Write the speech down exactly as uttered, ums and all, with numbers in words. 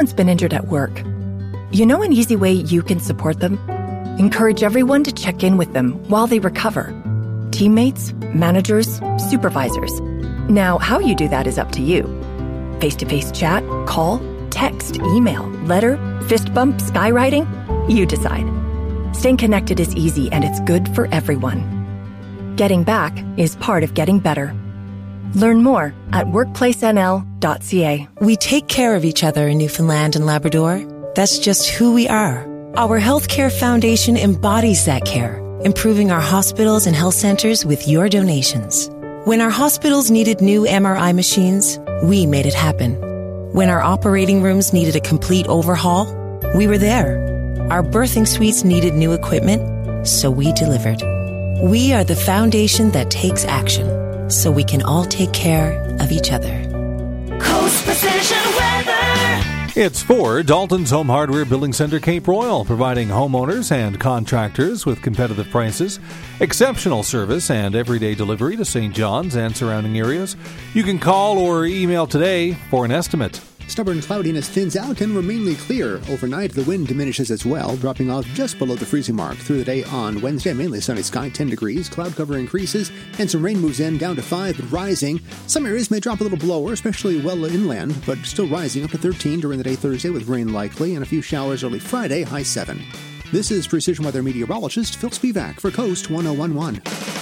someone's been injured at work, you know an easy way you can support them? Encourage everyone to check in with them while they recover. Teammates, managers, supervisors. Now, how you do that is up to you. Face-to-face chat, call, text, email, letter, fist bump, skywriting? You decide. Staying connected is easy and it's good for everyone. Getting back is part of getting better. Learn more at workplace n l dot c a. We take care of each other in Newfoundland and Labrador. That's just who we are. Our Healthcare Foundation embodies that care, improving our hospitals and health centers with your donations. When our hospitals needed new M R I machines, we made it happen. When our operating rooms needed a complete overhaul, we were there. Our birthing suites needed new equipment, so we delivered. We are the foundation that takes action, so we can all take care of each other. Coast Precision Weather. It's for Dalton's Home Hardware Building Center Cape Royal, providing homeowners and contractors with competitive prices, exceptional service, and everyday delivery to Saint John's and surrounding areas. You can call or email today for an estimate. Stubborn cloudiness thins out and we're mainly clear. Overnight, the wind diminishes as well, dropping off just below the freezing mark. Through the day on Wednesday, mainly sunny sky, ten degrees. Cloud cover increases, and some rain moves in, down to five, but rising. Some areas may drop a little below, especially well inland, but still rising up to thirteen during the day Thursday with rain likely, and a few showers early Friday, high seven. This is Precision Weather meteorologist Phil Spivak for Coast ten eleven.